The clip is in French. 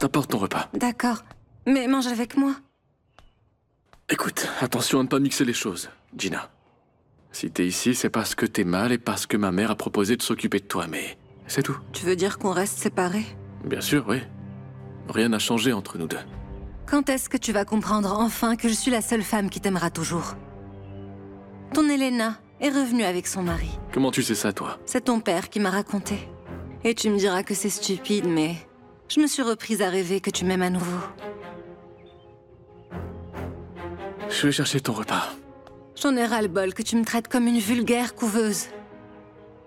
t'apporte ton repas. D'accord. Mais mange avec moi. Écoute, attention à ne pas mixer les choses, Gina. Si t'es ici, c'est parce que t'es mal et parce que ma mère a proposé de s'occuper de toi, mais c'est tout. Tu veux dire qu'on reste séparés? Bien sûr, oui. Rien n'a changé entre nous deux. Quand est-ce que tu vas comprendre enfin que je suis la seule femme qui t'aimera toujours? Ton Elena est revenue avec son mari. Comment tu sais ça, toi? C'est ton père qui m'a raconté. Et tu me diras que c'est stupide, mais je me suis reprise à rêver que tu m'aimes à nouveau. Je vais chercher ton repas. J'en ai ras-le-bol que tu me traites comme une vulgaire couveuse.